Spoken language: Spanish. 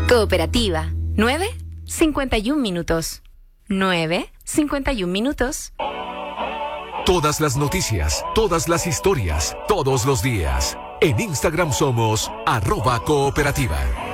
Cooperativa. 9:51 minutos. 9:51 minutos. Todas las noticias, todas las historias, todos los días. En Instagram somos @cooperativa.